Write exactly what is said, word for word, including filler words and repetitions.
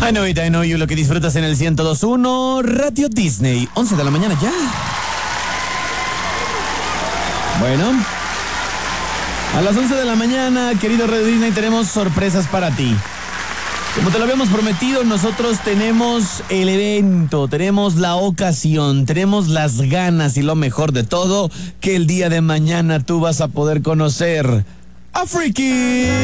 I know it, I know you, lo que disfrutas en el ciento dos punto uno, Radio Disney, once de la mañana ya. Bueno, a las once de la mañana, querido Radio Disney, tenemos sorpresas para ti. Como te lo habíamos prometido, nosotros tenemos el evento, tenemos la ocasión, tenemos las ganas y lo mejor de todo, que el día de mañana tú vas a poder conocer a Freaky.